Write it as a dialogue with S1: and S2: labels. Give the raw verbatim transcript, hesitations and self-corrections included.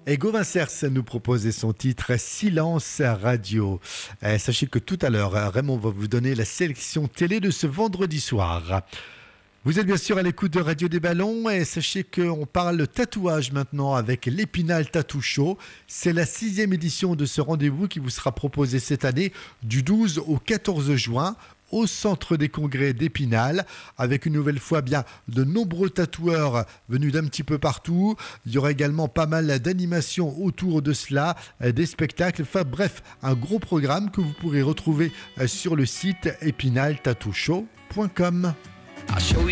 S1: Et Gauvin Cers nous proposait son titre Silence Radio. Euh, sachez que tout à l'heure, Raymond va vous donner la sélection télé de ce vendredi soir. Vous êtes bien sûr à l'écoute de Radio des Ballons et sachez qu'on parle tatouage maintenant avec l'Épinal Tattoo Show. C'est la sixième édition de ce rendez-vous qui vous sera proposé cette année du douze au quatorze juin au centre des congrès d'Épinal, avec une nouvelle fois bien de nombreux tatoueurs venus d'un petit peu partout. Il y aura également pas mal d'animations autour de cela, des spectacles, enfin bref, un gros programme que vous pourrez retrouver sur le site épinal tattoo show point com.
S2: I'll show you